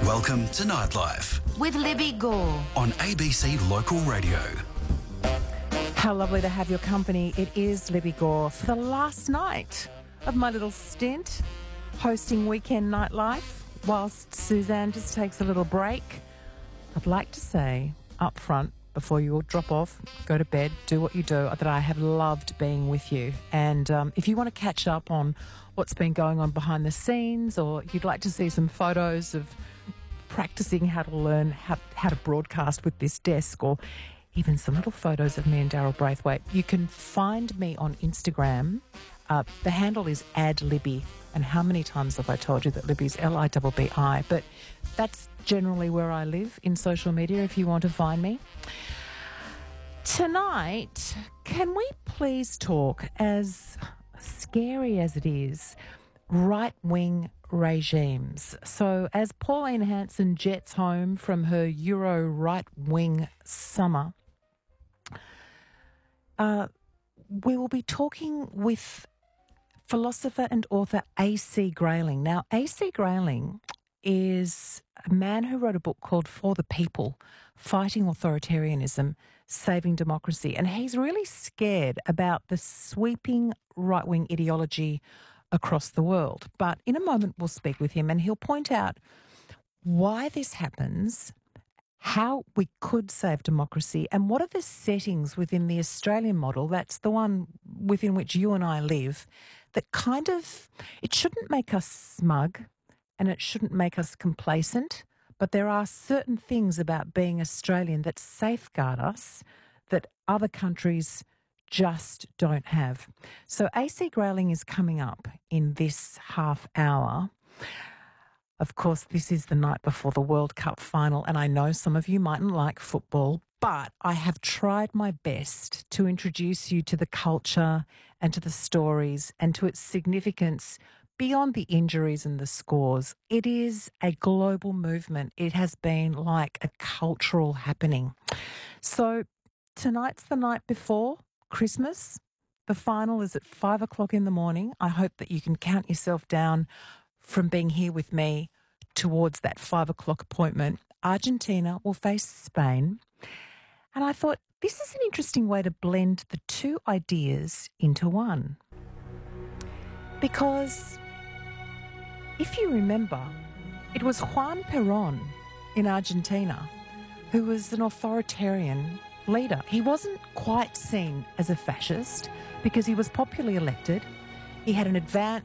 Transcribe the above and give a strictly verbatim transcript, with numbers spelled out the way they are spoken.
Welcome to Nightlife with Libby Gore on A B C Local Radio. How lovely to have your company. It is Libby Gore for the last night of my little stint hosting Weekend Nightlife whilst Suzanne just takes a little break. I'd like to say up front, before you all drop off, go to bed, do what you do, that I have loved being with you. And um, if you want to catch up on what's been going on behind the scenes, or you'd like to see some photos of practicing how to learn how, how to broadcast with this desk, or even some little photos of me and Daryl Braithwaite, you can find me on Instagram. Uh, the handle is add Libby. And how many times have I told you that Libby's L I B B I? But that's generally where I live in social media if you want to find me. Tonight, can we please talk, as scary as it is, right-wing regimes? So as Pauline Hanson jets home from her Euro right-wing summer, uh, we will be talking with philosopher and author A C Grayling. Now, A C Grayling is a man who wrote a book called For the People, Fighting Authoritarianism, Saving Democracy. And he's really scared about the sweeping right-wing ideology across the world. But in a moment, we'll speak with him and he'll point out why this happens, how we could save democracy, and what are the settings within the Australian model, that's the one within which you and I live, that kind of, it shouldn't make us smug and it shouldn't make us complacent, but there are certain things about being Australian that safeguard us that other countries just don't have. So A C Grayling is coming up in this half hour. Of course, this is the night before the World Cup final, and I know some of you mightn't like football, but I have tried my best to introduce you to the culture and to the stories and to its significance beyond the injuries and the scores. It is a global movement. It has been like a cultural happening. So tonight's the night before Christmas. The final is at five o'clock in the morning. I hope that you can count yourself down from being here with me towards that five o'clock appointment. Argentina will face Spain. And I thought this is an interesting way to blend the two ideas into one. Because if you remember, it was Juan Perón in Argentina who was an authoritarian leader. He wasn't quite seen as a fascist because he was popularly elected. He had an advanced